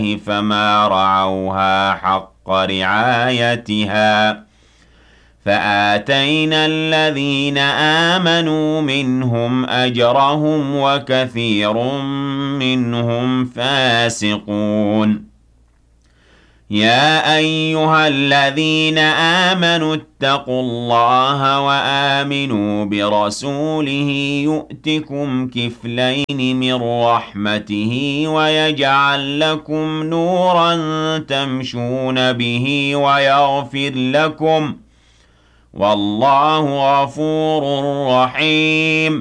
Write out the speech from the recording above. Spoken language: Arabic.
فما رعوها حق رعايتها فآتينا الذين آمنوا منهم أجرهم وكثير منهم فاسقون يا أيها الذين آمنوا اتقوا الله وآمنوا برسوله يؤتكم كفلين من رحمته ويجعل لكم نورا تمشون به ويغفر لكم والله غفور رحيم